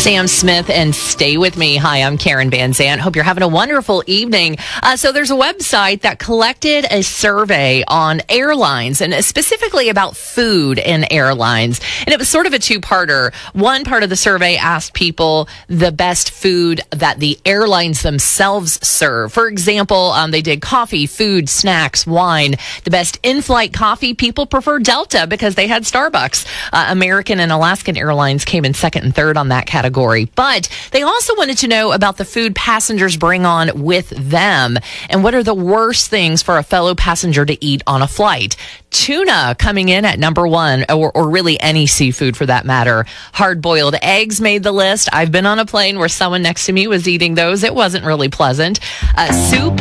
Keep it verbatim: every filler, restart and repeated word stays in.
Sam Smith and Stay With Me. Hi, I'm Karen Van Zant. Hope you're having a wonderful evening. Uh, so there's a website that collected a survey on airlines and specifically about food in airlines. And it was sort of a two-parter. One part of the survey asked people the best food that the airlines themselves serve. For example, um, they did coffee, food, snacks, wine. The best in-flight coffee, people prefer Delta because they had Starbucks. Uh, American and Alaskan Airlines came in second and third on that category. But they also wanted to know about the food passengers bring on with them and what are the worst things for a fellow passenger to eat on a flight. Tuna coming in at number one, or, or really any seafood for that matter. Hard-boiled eggs made the list. I've been on a plane where someone next to me was eating those. It wasn't really pleasant. Uh, soup